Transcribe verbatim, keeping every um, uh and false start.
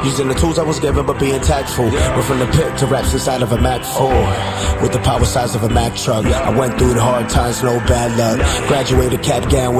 Using the tools I was given, but being tactful. Went from the pit to raps inside of a Mac four. With the power size of a Mack truck. I went through the hard times, no bad luck. Graduated cap gown with